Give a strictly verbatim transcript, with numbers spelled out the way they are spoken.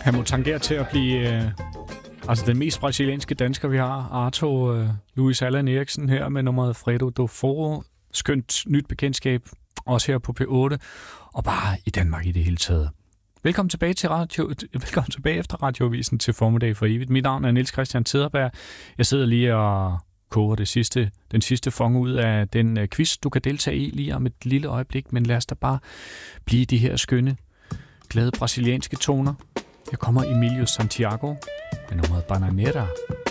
Han må tangere til at blive øh, altså den mest brasilianske dansker, vi har. Arthur øh, Luis Allan Eriksen her med nummeret Fredo do Foro. Skønt nyt bekendtskab, også her på P otte, og bare i Danmark i det hele taget. Velkommen tilbage, til radio, velkommen tilbage efter Radioavisen til Formiddag for evigt. Mit navn er Niels Christian Tederberg. Jeg sidder lige og koger det sidste, den sidste fong ud af den uh, quiz, du kan deltage i lige om et lille øjeblik, men lad os da bare blive de her skønne, glade brasilianske toner. Her kommer Emilio Santiago med nummeret Bananeira.